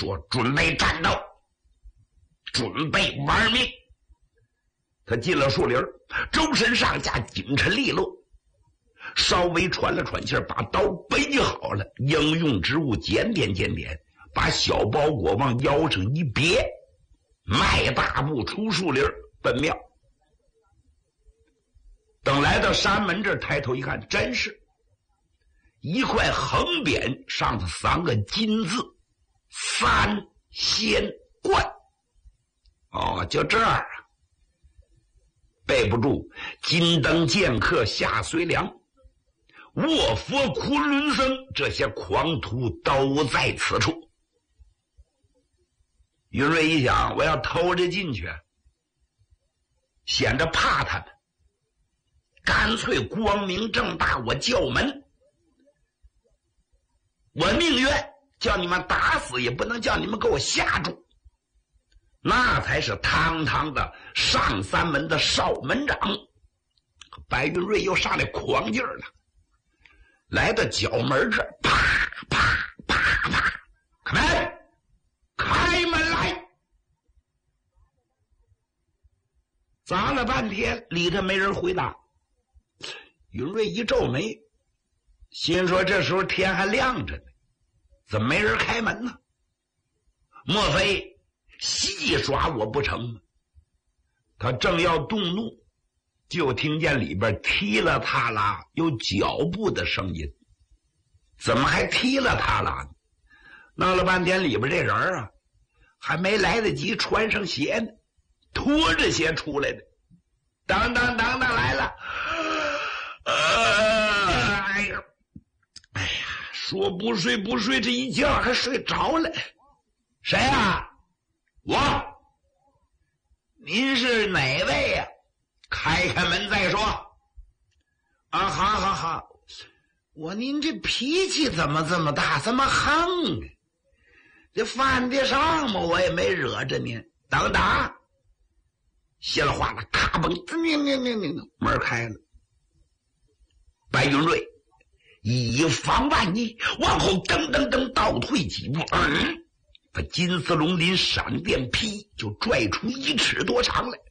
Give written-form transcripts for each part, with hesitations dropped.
说：“准备战斗，准备玩命。”他进了树林，周身上下紧沉利落，稍微喘了喘气，把刀背好了，应用之物检点检点，把小包裹往腰上一别，迈大步出树林奔庙。等来到山门这儿，抬头一看，真是一块横匾，上头3个金字：三仙观。哦，就这儿啊，背不住，金灯剑客夏随良、卧佛昆仑僧这些狂徒都在此处。云瑞一想，我要偷着进去，显着怕他们，干脆光明正大，我叫门，我宁愿叫你们打死，也不能叫你们给我吓住。那才是堂堂的上三门的少门长。白云瑞又上来狂劲儿了，来到角门这儿，啪啪啪啪，开门，开门来！砸了半天，里头没人回答。云瑞一皱眉，心说这时候天还亮着呢，怎么没人开门呢？莫非戏耍我不成吗？他正要动怒，就听见里边踢了踏啦有脚步的声音。怎么还踢了踏啦呢？闹了半天，里边这人啊还没来得及穿上鞋呢，拖着鞋出来的。当当当当，来了！哎呀，说不睡不睡，这一觉还睡着了。谁啊？我。您是哪位呀？开开门再说。啊，好好好。您这脾气怎么这么大，这么横呢？这犯得上吗？我也没惹着您。等等，稀里哗啦，咔嘣，门开了。白云瑞以防万一，往后噔噔噔倒退几步，把金丝龙鳞闪电劈就拽出1尺多长来。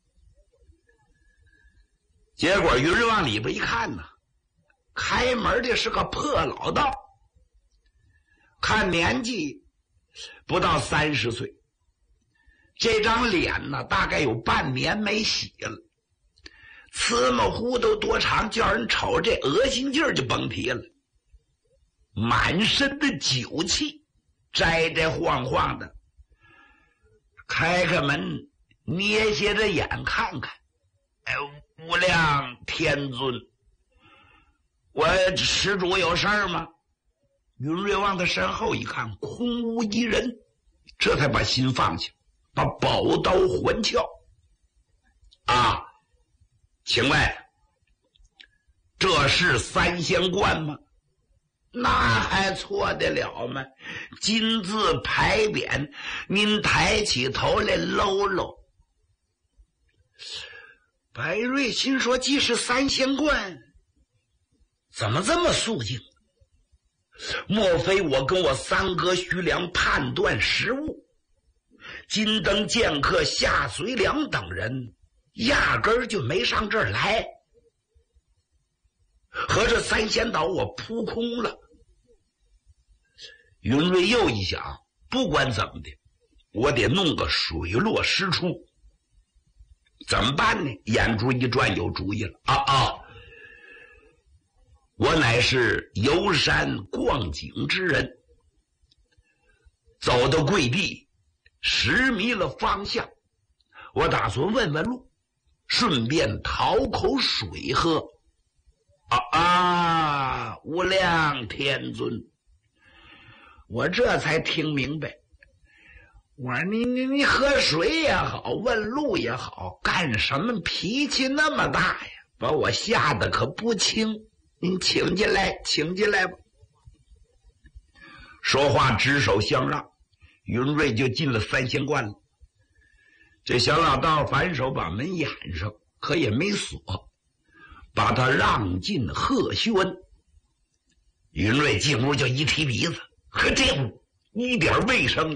结果云瑞往里边一看呢，开门的是个破老道，看年纪不到30岁，这张脸呢大概有半年没洗了，呲嘛糊都多长，叫人瞅这恶心劲儿就甭提了，满身的酒气，摘摘晃晃的。开开门，捏斜着眼看看，无量天尊，我施主有事儿吗？云瑞往他身后一看，空无一人，这才把心放下，把宝刀还鞘。啊，请问这是三仙观吗？那还错得了吗？金字牌匾，您抬起头来搂搂。白瑞心说，既是三仙观，怎么这么肃静？莫非我跟我三哥徐良判断失误？金灯剑客夏随良等人压根儿就没上这儿来，合着三仙岛我扑空了。云瑞又一想，不管怎么的，我得弄个水落石出。怎么办呢？眼珠一转，有主意了。我乃是游山逛景之人，走到贵地，识迷了方向，我打算问问路，顺便讨口水喝。无量天尊，我这才听明白。我说你喝水也好，问路也好，干什么脾气那么大呀？把我吓得可不轻。您请进来，请进来吧。说话指手相让，云瑞就进了三仙观了。这小老道反手把门掩上，可也没锁，把他让进鹤轩。云瑞进屋就一提鼻子，呵，这屋一点卫生